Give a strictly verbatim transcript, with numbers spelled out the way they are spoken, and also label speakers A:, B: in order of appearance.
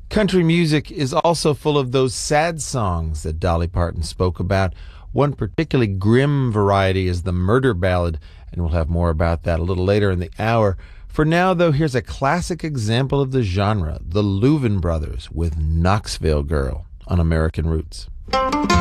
A: Country music is also full of those sad songs that Dolly Parton spoke about. One particularly grim variety is the murder ballad, and we'll have more about that a little later in the hour. For now, though, here's a classic example of the genre, the Louvin Brothers with Knoxville Girl on American Roots.